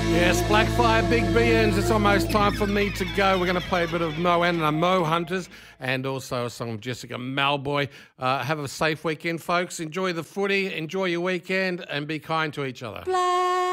Yes, Blackfire, Big BNs, it's almost time for me to go. We're going to play a bit of Moan and the Mo Hunters and also a song of Jessica Malboy. Have a safe weekend, folks. Enjoy the footy, enjoy your weekend and be kind to each other.